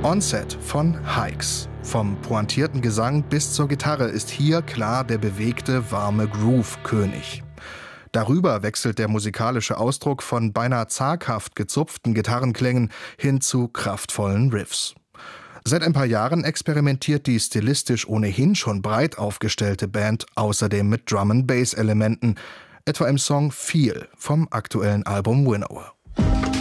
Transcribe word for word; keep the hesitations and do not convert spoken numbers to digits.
Onset von Hikes. Vom pointierten Gesang bis zur Gitarre ist hier klar der bewegte, warme Groove König. Darüber wechselt der musikalische Ausdruck von beinahe zaghaft gezupften Gitarrenklängen hin zu kraftvollen Riffs. Seit ein paar Jahren experimentiert die stilistisch ohnehin schon breit aufgestellte Band außerdem mit Drum-and-Bass-Elementen, etwa im Song Feel vom aktuellen Album Winnow.